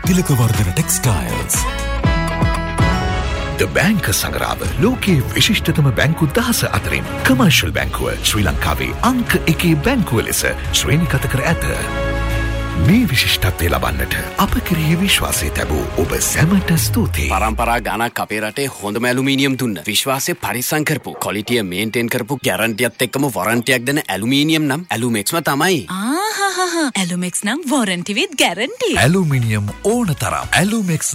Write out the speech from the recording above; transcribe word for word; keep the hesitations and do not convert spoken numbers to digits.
තිලකවර්ධන textiles. ද බැංක සංග්‍රාව ලෝකයේ විශිෂ්ටතම බැංකු දහස අතරින් කමර්ෂල් බැංකුව ශ්‍රී ලංකාවේ අංක එකේ බැංකුව ලෙස ශ්‍රේණිගත කර ඇත. මේ විශිෂ්ටත්වය ලබන්නට අප කෙරෙහි විශ්වාසය තැබූ ඔබ සැමට ස්තුතියි. පරම්පරා ගානක් අපේ රටේ හොඳම ඇලුමිනියම් දුන්න විශ්වාසය පරිස්සම් කරපු ක්වොලිටිය මේන්ටේන් කරපු ගැරන්ටියත් එක්කම වොරන්ටියක් දෙන ඇලුමිනියම් නම් ඇලුමෙක්ස්ම තමයි. ආහහහ ඇලුමෙක්ස් නම් වොරන්ටි විත් ගැරන්ටි. ඇලුමිනියම් ඕන තරම්. ඇලුමෙක්ස්